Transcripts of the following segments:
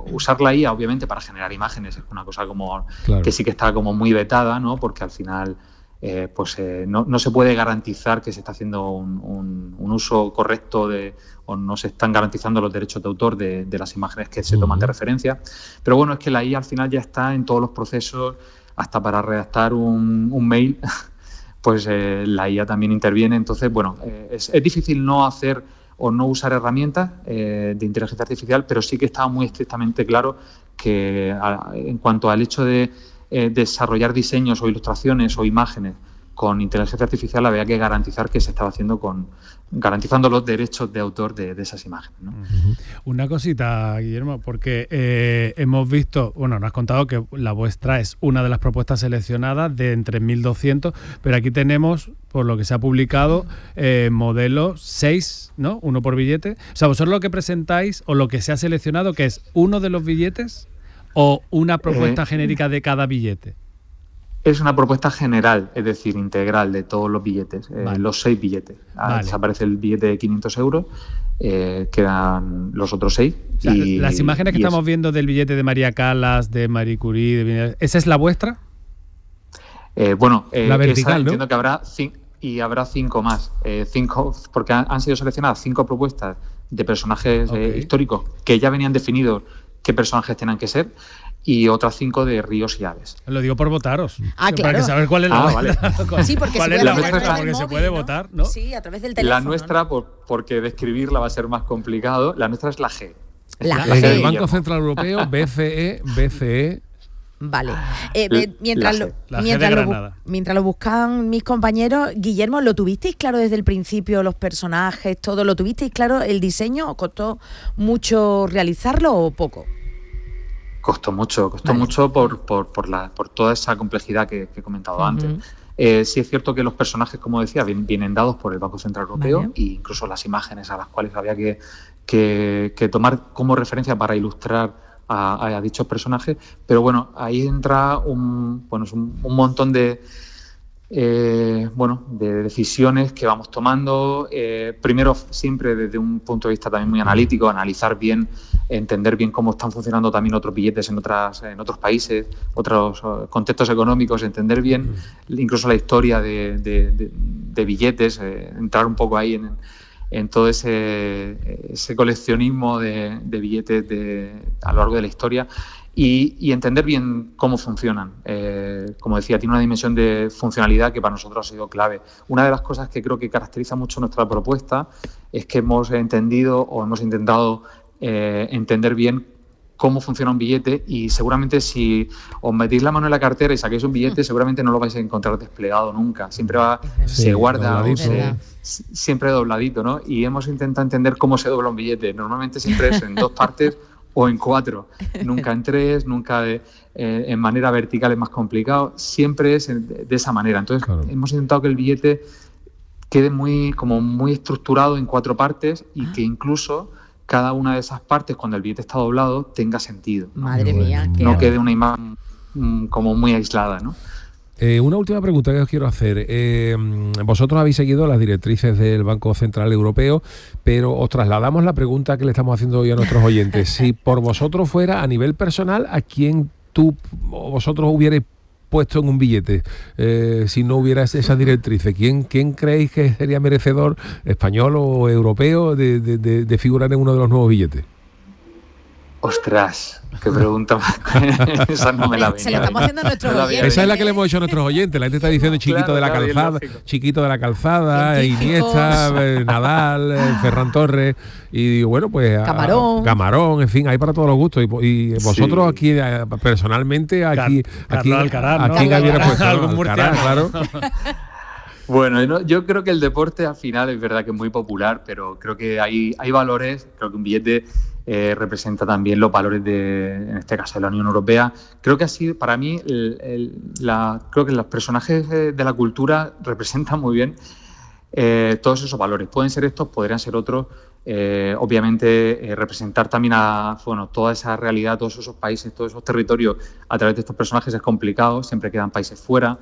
usar la IA, obviamente, para generar imágenes es una cosa como Claro. que sí que está como muy vetada, ¿no? Porque al final no se puede garantizar que se está haciendo un uso correcto o no se están garantizando los derechos de autor de las imágenes que se toman de referencia. Pero bueno, es que la IA al final ya está en todos los procesos, hasta para redactar un mail, pues la IA también interviene. Entonces, bueno, es difícil no hacer o no usar herramientas de inteligencia artificial, pero sí que está muy estrictamente claro que en cuanto al hecho de desarrollar diseños o ilustraciones o imágenes con inteligencia artificial, había que garantizar que se estaba haciendo garantizando los derechos de autor de esas imágenes, ¿no? Una cosita, Guillermo, porque hemos visto, bueno, nos has contado que la vuestra es una de las propuestas seleccionadas de entre 1.200, pero aquí tenemos, por lo que se ha publicado, modelos 6, ¿no? Uno por billete. O sea, vosotros lo que presentáis o lo que se ha seleccionado, ¿que es uno de los billetes o una propuesta genérica de cada billete? Es una propuesta general, es decir, integral de todos los billetes, Vale. Los 6 billetes. Vale. Aparece el billete de 500 euros, quedan los otros 6. O sea, las imágenes que estamos viendo del billete de María Callas, de Marie Curie, ¿esa es la vuestra? La vertical, ¿no? Entiendo que habrá 5 más. 5, porque han sido seleccionadas 5 propuestas de personajes históricos que ya venían definidos qué personajes tenían que ser, y otras 5 de ríos y aves. Lo digo por votaros. Claro. Para saber cuál es la vuestra. Vale. Sí, porque ¿Cuál se es puede la votar vuestra? desde el Porque se móvil, puede ¿no? votar, ¿no? Sí, a través del teléfono. La nuestra, ¿no? porque describirla va a ser más complicado, la nuestra es la G. La La G. En de el Guillermo. Banco Central Europeo, BCE. Vale. La G de Granada. Mientras lo buscan mis compañeros, Guillermo, ¿lo tuvisteis claro desde el principio, los personajes, todo? ¿Lo tuvisteis claro el diseño? ¿Os costó mucho realizarlo o poco? Costó mucho por toda esa complejidad que he comentado antes. Sí es cierto que los personajes, como decía, vienen dados por el Banco Central Europeo, e incluso las imágenes a las cuales había que tomar como referencia para ilustrar a dichos personajes, pero bueno, ahí entra un montón de decisiones que vamos tomando. Primero, siempre desde un punto de vista también muy analítico, analizar bien, entender bien cómo están funcionando también otros billetes en otros países, otros contextos económicos, entender bien incluso la historia de billetes, entrar un poco ahí en todo ese coleccionismo de billetes a lo largo de la historia. Y entender bien cómo funcionan. Como decía, tiene una dimensión de funcionalidad que para nosotros ha sido clave. Una de las cosas que creo que caracteriza mucho nuestra propuesta es que hemos entendido o hemos intentado entender bien cómo funciona un billete, y seguramente si os metéis la mano en la cartera y saquéis un billete, seguramente no lo vais a encontrar desplegado nunca. Siempre se guarda siempre dobladito, ¿no? Y hemos intentado entender cómo se dobla un billete. Normalmente siempre es en 2 partes o en 4, nunca en 3, nunca en manera vertical, es más complicado, siempre es de esa manera. Entonces hemos intentado que el billete quede muy estructurado en 4 partes y que incluso cada una de esas partes, cuando el billete está doblado, tenga sentido. Madre mía. No quede una imagen como muy aislada, ¿no? Una última pregunta que os quiero hacer. Vosotros habéis seguido las directrices del Banco Central Europeo, pero os trasladamos la pregunta que le estamos haciendo hoy a nuestros oyentes. Si por vosotros fuera, a nivel personal, ¿a quién vosotros hubierais puesto en un billete si no hubiera esas directrices? ¿Quién creéis que sería merecedor, español o europeo, de figurar en uno de los nuevos billetes? Ostras, qué pregunta más. Esa no me la venía. Se lo estamos haciendo a nuestros oyentes. Esa es la que le hemos hecho a nuestros oyentes. La gente está diciendo Chiquito de la Calzada, Iniesta, Nadal, Ferran Torres, y bueno, pues Camarón, en fin, hay para todos los gustos. Y vosotros aquí, personalmente, ¿a quién hubiera puesto? Algún murciano, claro. Bueno, yo creo que el deporte al final es verdad que es muy popular, pero creo que hay valores. Creo que un billete representa también los valores en este caso, de la Unión Europea. Creo que así, para mí, creo que los personajes de la cultura representan muy bien todos esos valores. Pueden ser estos, podrían ser otros. Obviamente, representar también toda esa realidad, todos esos países, todos esos territorios a través de estos personajes es complicado, siempre quedan países fuera.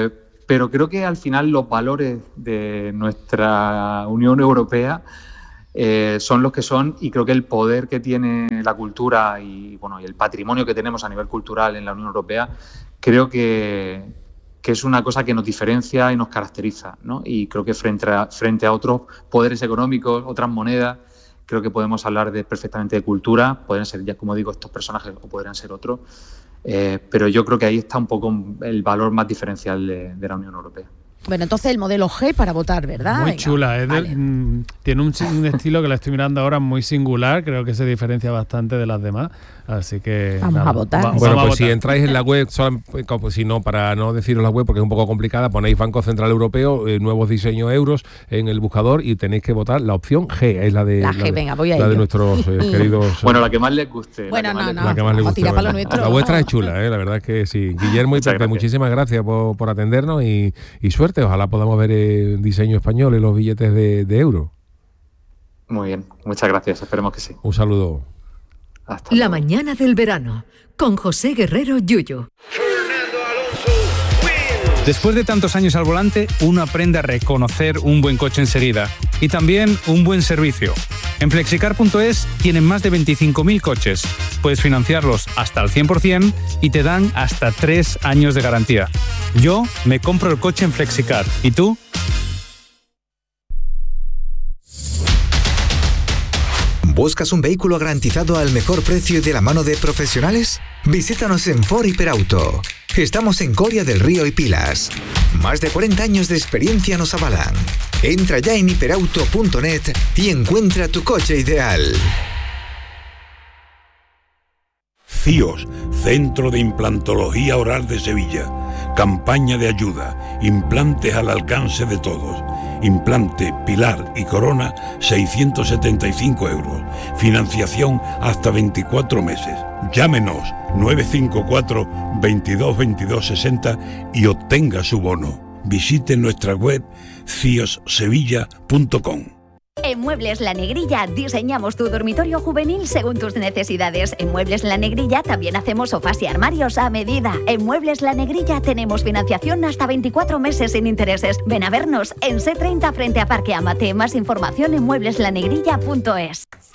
Pero creo que al final los valores de nuestra Unión Europea son los que son, y creo que el poder que tiene la cultura y el patrimonio que tenemos a nivel cultural en la Unión Europea, creo que es una cosa que nos diferencia y nos caracteriza, ¿no? Y creo que frente a otros poderes económicos, otras monedas, creo que podemos hablar perfectamente de cultura. Podrían ser, ya como digo, estos personajes o podrían ser otros, pero yo creo que ahí está un poco el valor más diferencial de la Unión Europea. Bueno, entonces el modelo G para votar, ¿verdad? Muy chula, tiene un estilo que la estoy mirando ahora muy singular, creo que se diferencia bastante de las demás, así que vamos a votar. Bueno, pues si entráis en la web, si no, para no deciros la web porque es un poco complicada, ponéis Banco Central Europeo, nuevos diseños euros en el buscador y tenéis que votar la opción G, es la de la de nuestros queridos. Bueno, la que más les guste. Bueno, la que más les guste. La vuestra es chula, la verdad es que sí. Guillermo y Pepe, muchísimas gracias por atendernos y suerte. Ojalá podamos ver el diseño español en los billetes de euro. Muy bien, muchas gracias, esperemos que sí. Un saludo. Hasta luego. La mañana del verano, con José Guerrero Yuyu. Después de tantos años al volante, uno aprende a reconocer un buen coche enseguida y también un buen servicio. En Flexicar.es tienen más de 25.000 coches. Puedes financiarlos hasta el 100% y te dan hasta 3 años de garantía. Yo me compro el coche en Flexicar. ¿Y tú? ¿Buscas un vehículo garantizado al mejor precio y de la mano de profesionales? Visítanos en Ford Hiperauto. Estamos en Coria del Río y Pilas. Más de 40 años de experiencia nos avalan. Entra ya en hiperauto.net y encuentra tu coche ideal. CIOS, Centro de Implantología Oral de Sevilla. Campaña de ayuda. Implantes al alcance de todos. Implante, pilar y corona, 675 euros. Financiación hasta 24 meses. Llámenos 954 22 22 60 y obtenga su bono. Visite nuestra web ciossevilla.com. En Muebles La Negrilla diseñamos tu dormitorio juvenil según tus necesidades. En Muebles La Negrilla también hacemos sofás y armarios a medida. En Muebles La Negrilla tenemos financiación hasta 24 meses sin intereses. Ven a vernos en C30 frente a Parque Amate. Más información en muebleslanegrilla.es.